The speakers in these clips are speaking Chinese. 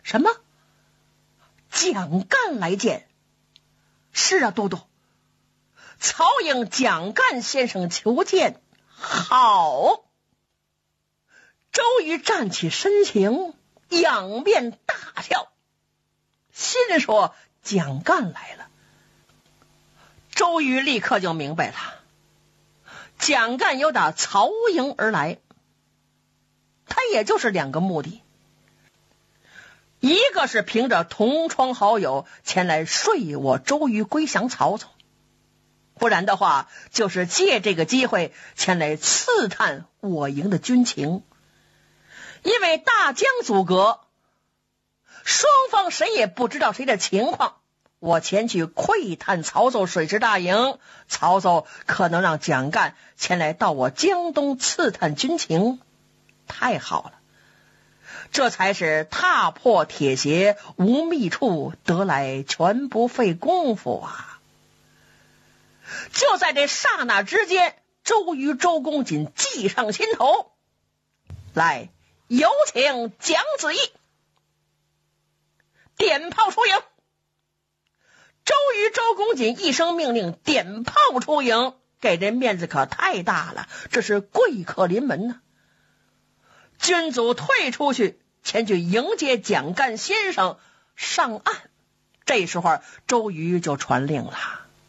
什么？蒋干来见？是啊，都督，曹营蒋干先生求见。好。周瑜站起身形，仰面大笑，心说蒋干来了。周瑜立刻就明白了，蒋干由打曹营而来，他也就是两个目的，一个是凭着同窗好友前来说我周瑜归降曹操，不然的话就是借这个机会前来刺探我营的军情。因为大江阻隔，双方谁也不知道谁的情况，我前去窥探曹操水师大营，曹操可能让蒋干前来到我江东刺探军情，太好了，这才是踏破铁鞋无觅处，得来全不费功夫啊！就在这刹那之间，周瑜、周公瑾计上心头，来，有请蒋子义。点炮出营。周瑜、周公瑾一声命令，点炮出营，给人面子可太大了，这是贵客临门呢。军卒退出去，前去迎接蒋干先生上岸。这时候周瑜就传令了：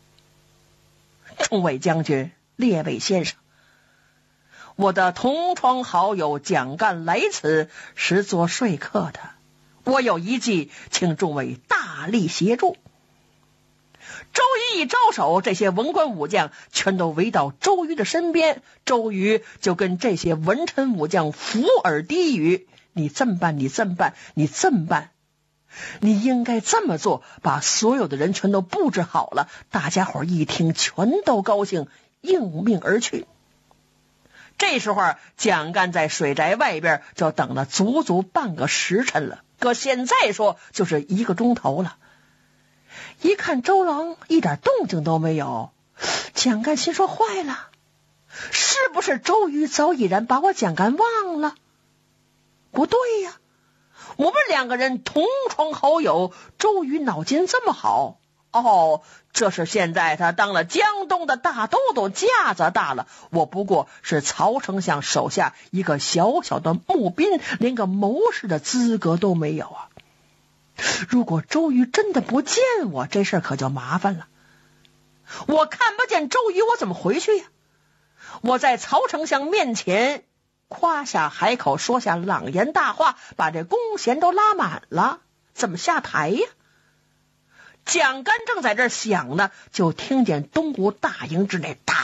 众位将军、列位先生，我的同窗好友蒋干来此是做说客的，我有一计，请众位大力协助。周瑜一招手，这些文官武将全都围到周瑜的身边，周瑜就跟这些文臣武将伏耳低语：你这么办，你这么办，你这么办，你应该这么做，把所有的人全都布置好了。大家伙一听全都高兴，应命而去。这时候蒋干在水宅外边就等了足足半个时辰了，搁现在说就是1个钟头了。一看周郎一点动静都没有，蒋干心说坏了，是不是周瑜早已然把我蒋干忘了？不对呀，我们两个人同窗好友，周瑜脑筋这么好，这是现在他当了江东的大都督，架子大了，我不过是曹丞相手下一个小小的募兵，连个谋士的资格都没有啊！如果周瑜真的不见我，这事可就麻烦了。我看不见周瑜，我怎么回去呀？我在曹丞相面前夸下海口，说下朗言大话，把这弓弦都拉满了，怎么下台呀？蒋干正在这想呢，就听见东吴大营之内打，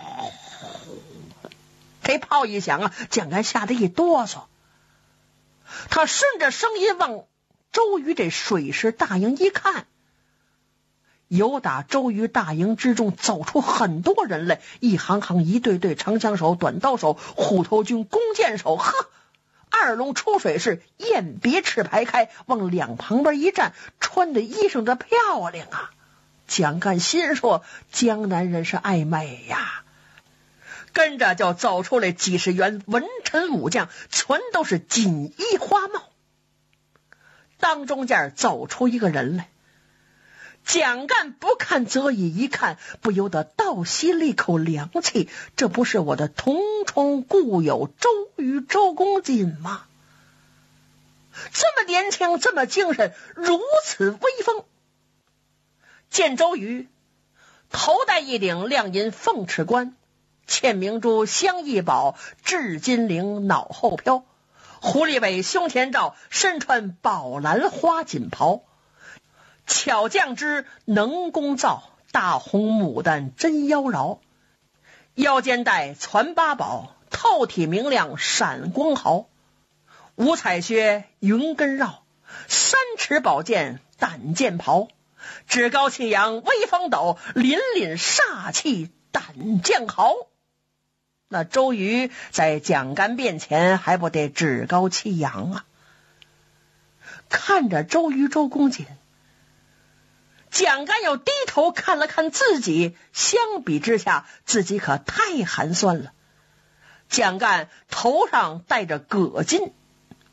这炮一响啊，蒋干吓得一哆嗦。他顺着声音往周瑜这水师大营一看，由打周瑜大营之中走出很多人来，一行行一对对，长枪手、短刀手、虎头军、弓箭手，二龙出水是雁别翅排开，往两旁边一站，穿的衣裳这漂亮啊！蒋干心说，江南人是爱美呀。跟着就走出来几十员文臣武将，全都是锦衣花帽。当中间走出一个人来，蒋干不看则已，一看不由得倒吸了一口凉气，这不是我的同窗故友周瑜、周公瑾吗？这么年轻，这么精神，如此威风。见周瑜头戴一顶亮银凤翅冠，嵌明珠镶一宝，至金铃脑后飘，狐狸尾胸前罩，身穿宝蓝花锦袍，巧匠之能工造，大红牡丹真妖娆，腰间带攒八宝，透体明亮闪光毫，五彩靴云根绕，三尺宝剑胆剑袍，趾高气扬威风抖，凛凛煞气胆将豪。那周瑜在蒋干面前还不得趾高气扬啊？看着周瑜、周公瑾，蒋干又低头看了看自己，相比之下自己可太寒酸了。蒋干头上戴着葛巾，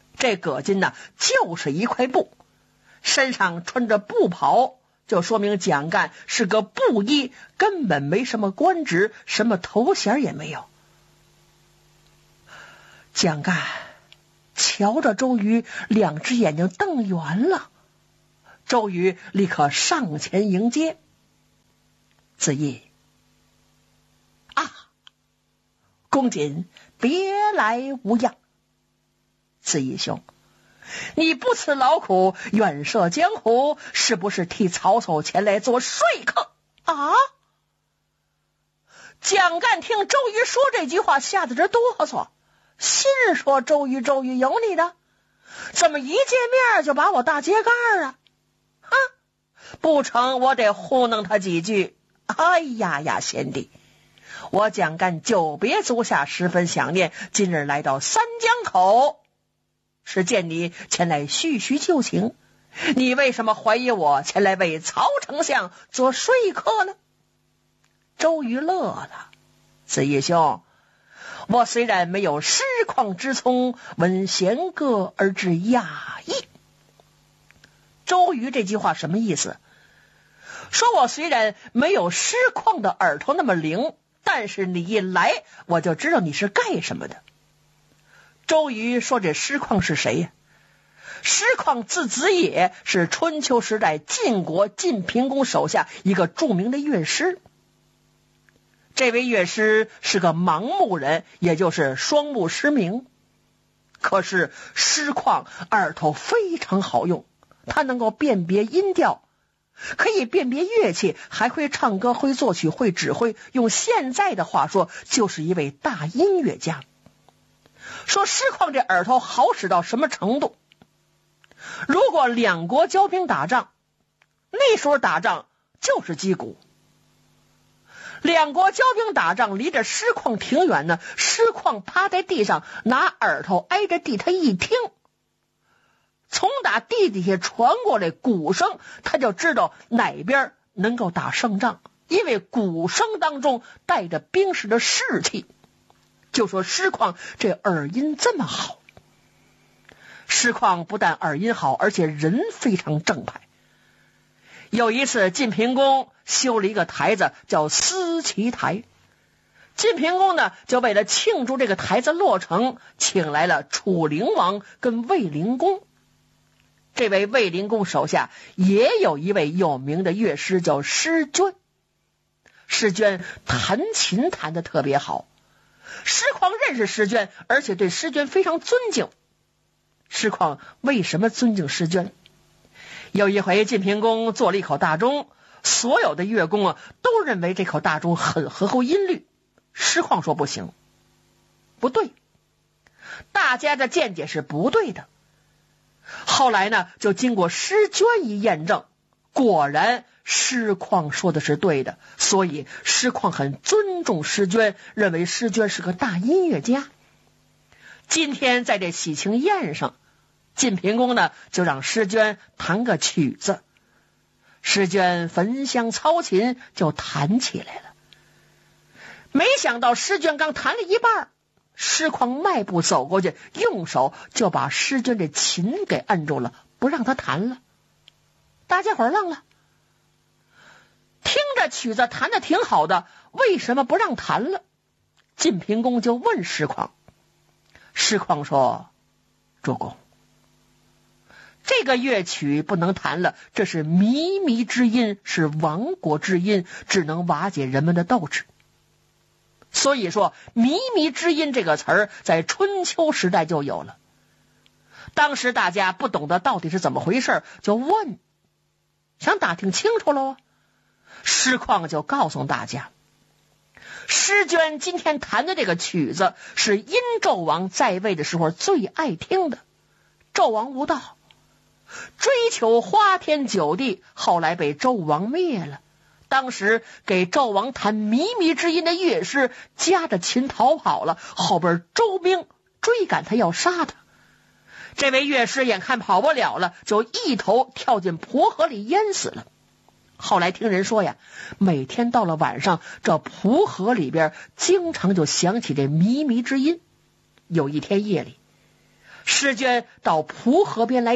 这葛巾呢，就是一块布，身上穿着布袍，就说明蒋干是个布衣，根本没什么官职，什么头衔也没有。蒋干瞧着周瑜，两只眼睛瞪圆了。周瑜立刻上前迎接。子义啊，公瑾别来无恙。子义兄，你不辞劳苦远涉江湖，是不是替曹操前来做说客啊？蒋干听周瑜说这句话，吓得直哆嗦，心说周瑜有你的，怎么一见面就把我大揭盖啊？啊，不成，我得糊弄他几句。哎呀，贤弟，我蒋干久别足下，十分想念，今日来到三江口，是见你前来叙旧情，你为什么怀疑我前来为曹丞相做说客呢？周瑜乐了，子义兄，我虽然没有师旷之聪，闻弦歌而知雅意。周瑜这句话什么意思？说我虽然没有师旷的耳朵那么灵，但是你一来我就知道你是干什么的。周瑜说这师旷是谁呀？师旷字子野，是春秋时代晋国晋平公手下一个著名的乐师。这位乐师是个盲目人，也就是双目失明。可是师旷耳朵非常好用，他能够辨别音调，可以辨别乐器，还会唱歌，会作曲，会指挥，用现在的话说，就是一位大音乐家。说师旷这耳朵好使到什么程度？如果两国交兵打仗，那时候打仗就是击鼓。两国交兵打仗，离着师旷挺远呢，师旷趴在地上，拿耳朵挨着地，他一听，从打地底下传过来鼓声，他就知道哪边能够打胜仗，因为鼓声当中带着兵士的士气。就说师旷这耳音这么好。师旷不但耳音好，而且人非常正派。有一次晋平公修了一个台子，叫司棋台。晋平公呢，就为了庆祝这个台子落成，请来了楚灵王跟卫灵公。这位卫灵公手下也有一位有名的乐师，叫施涓。施涓弹琴弹得特别好，师旷认识施涓，而且对施涓非常尊敬。师旷为什么尊敬施涓？有一回晋平公做了一口大钟，所有的乐工都认为这口大钟很合乎音律。师旷说不行，不对，大家的见解是不对的。后来呢，就经过施涓一验证，果然师旷说的是对的，所以师旷很尊重施涓，认为施涓是个大音乐家。今天在这喜庆宴上，晋平公呢就让施涓弹个曲子，施涓焚香操琴就弹起来了。没想到施涓刚弹了一半，师旷迈步走过去，用手就把施涓这琴给摁住了，不让他弹了。大家伙愣了，听着曲子弹得挺好的，为什么不让弹了？晋平公就问师旷，师旷说：主公，这个乐曲不能弹了，这是靡靡之音，是亡国之音，只能瓦解人们的斗志。所以说靡靡之音这个词儿在春秋时代就有了。当时大家不懂得到底是怎么回事，就问，想打听清楚喽。师旷就告诉大家，施涓今天弹的这个曲子是殷纣王在位的时候最爱听的。纣王无道，追求花天酒地，后来被纣王灭了。当时给纣王弹靡靡之音的乐师夹着琴逃跑了，后边周兵追赶他，要杀他。这位乐师眼看跑不了了，就一头跳进蒲河里淹死了。后来听人说呀，每天到了晚上，这蒲河里边经常就响起这靡靡之音。有一天夜里， 使卷到蒲河边来